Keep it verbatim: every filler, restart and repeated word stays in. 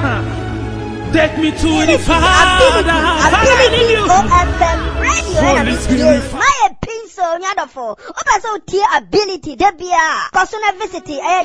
Take me to the Father. Ability, ability, O F M radio. Holy Spirit. My pencil, nyadofo. Opa so tie ability, debia. Personal visit,